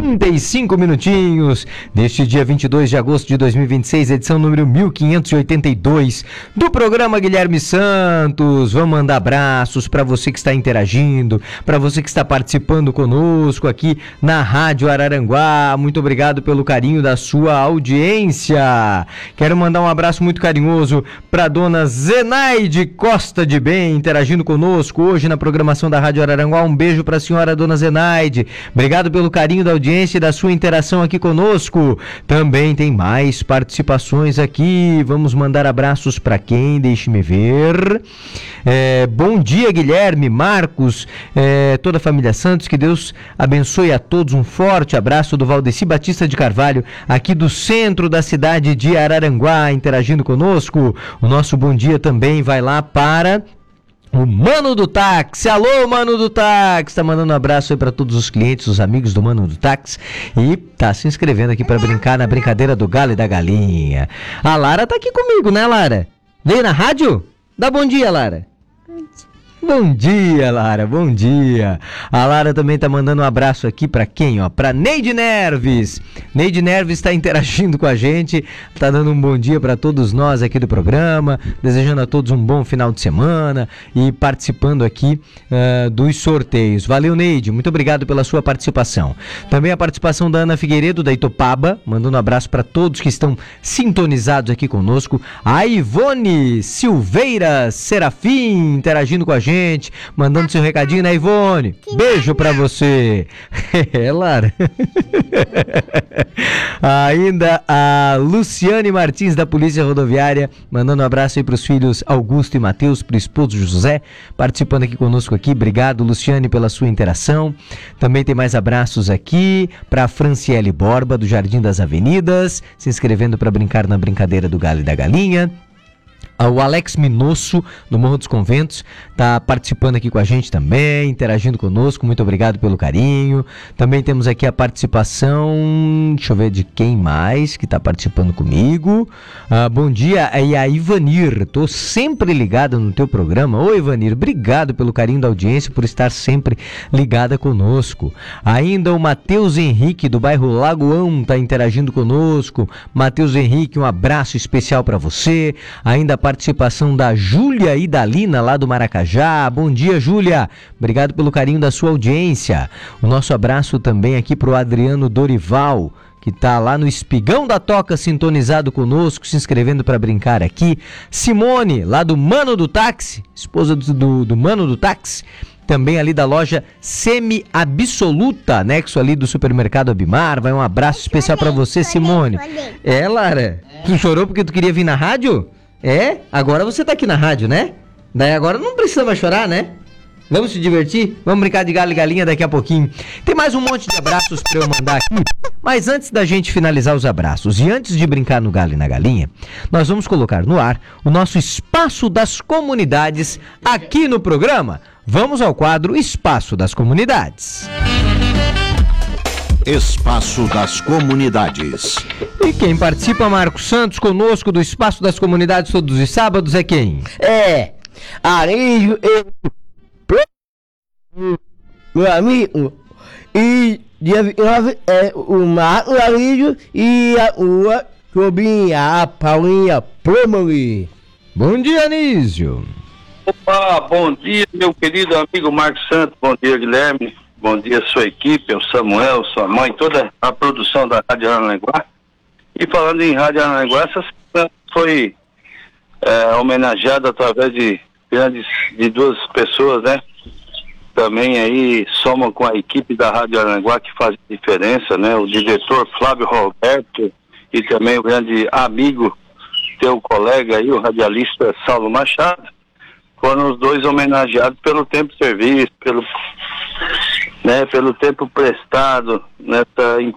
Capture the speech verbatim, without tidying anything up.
trinta e cinco minutinhos deste dia vinte e dois de agosto de dois mil e vinte e seis, edição número mil quinhentos e oitenta e dois do programa Guilherme Santos. Vamos mandar abraços para você que está interagindo, para você que está participando conosco aqui na Rádio Araranguá. Muito obrigado pelo carinho da sua audiência. Quero mandar um abraço muito carinhoso para dona Zenaide Costa de Bem, interagindo conosco hoje na programação da Rádio Araranguá. Um beijo para a senhora dona Zenaide. Obrigado pelo carinho da audiência e da sua interação aqui conosco. Também tem mais participações aqui. Vamos mandar abraços para quem? Deixe-me ver. É, bom dia, Guilherme, Marcos, é, toda a família Santos. Que Deus abençoe a todos. Um forte abraço do Valdeci Batista de Carvalho, aqui do centro da cidade de Araranguá, interagindo conosco. O nosso bom dia também vai lá para o Mano do Táxi. Alô, Mano do Táxi, tá mandando um abraço aí pra todos os clientes, os amigos do Mano do Táxi, e tá se inscrevendo aqui pra brincar na brincadeira do galo e da galinha. A Lara tá aqui comigo, né, Lara? Veio na rádio? Dá bom dia, Lara. Bom dia, Lara, bom dia. A Lara também tá mandando um abraço aqui pra quem, ó? Pra Neide Nerves. Neide Nerves tá interagindo com a gente, tá dando um bom dia pra todos nós aqui do programa, desejando a todos um bom final de semana e participando aqui uh, dos sorteios. Valeu, Neide, muito obrigado pela sua participação. Também a participação da Ana Figueiredo, da Itopaba, mandando um abraço pra todos que estão sintonizados aqui conosco. A Ivone Silveira Serafim, interagindo com a gente, Gente, mandando seu recadinho, né, Ivone? Beijo pra você. É, Lara. Ainda a Luciane Martins, da Polícia Rodoviária, mandando um abraço aí pros filhos Augusto e Matheus, pro esposo José, participando aqui conosco aqui. Obrigado, Luciane, pela sua interação. Também tem mais abraços aqui pra Franciele Borba, do Jardim das Avenidas, se inscrevendo para brincar na brincadeira do galo e da galinha. O Alex Minosso, do Morro dos Conventos, está participando aqui com a gente também, interagindo conosco. Muito obrigado pelo carinho. Também temos aqui a participação, deixa eu ver de quem mais que está participando comigo. Ah, bom dia, é a Ivanir, estou sempre ligada no teu programa. Oi, Ivanir, obrigado pelo carinho da audiência, por estar sempre ligada conosco. Ainda o Matheus Henrique, do bairro Lagoão, está interagindo conosco. Matheus Henrique, um abraço especial para você. Ainda a participação da Júlia Idalina, lá do Maracajá. Bom dia, Júlia. Obrigado pelo carinho da sua audiência. O nosso abraço também aqui pro Adriano Dorival, que tá lá no Espigão da Toca, sintonizado conosco, se inscrevendo para brincar aqui. Simone, lá do Mano do Táxi, esposa do, do, do Mano do Táxi, também ali da loja Semi Absoluta, anexo ali do supermercado Abimar. Vai um abraço especial para você, Simone. É, Lara? Tu chorou porque tu queria vir na rádio? É? Agora você tá aqui na rádio, né? Daí agora não precisa mais chorar, né? Vamos se divertir? Vamos brincar de galo e galinha daqui a pouquinho. Tem mais um monte de abraços pra eu mandar aqui. Mas antes da gente finalizar os abraços e antes de brincar no galo e na galinha, nós vamos colocar no ar o nosso Espaço das Comunidades aqui no programa. Vamos ao quadro Espaço das Comunidades. Espaço das Comunidades. E quem participa, Marcos Santos, conosco do Espaço das Comunidades todos os sábados é quem? É, Arinho, meu amigo, e dia vinte e nove é o Marcos Arinho e a rua Sobrinha, a Paulinha Promoli. Bom dia, Anísio. Opa, bom dia, meu querido amigo Marcos Santos, bom dia, Guilherme. Bom dia, sua equipe, o Samuel, sua mãe, toda a produção da Rádio Araranguá. E falando em Rádio Araranguá, essa semana foi é, homenageada através de grandes, de duas pessoas, né? Também aí somam com a equipe da Rádio Araranguá, que faz diferença, né? O diretor Flávio Roberto e também o grande amigo, teu colega aí, o radialista Saulo Machado. Foram os dois homenageados pelo tempo de serviço, pelo, né, pelo tempo prestado nessa